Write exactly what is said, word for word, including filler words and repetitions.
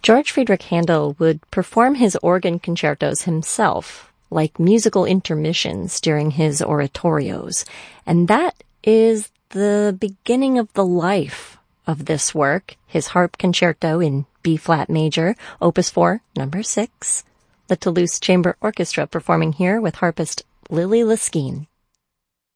George Friedrich Handel would perform his organ concertos himself, like musical intermissions during his oratorios. And that is the beginning of the life of this work, his harp concerto in B-flat major, Opus four, number six. The Toulouse Chamber Orchestra performing here with harpist Lily Liskine.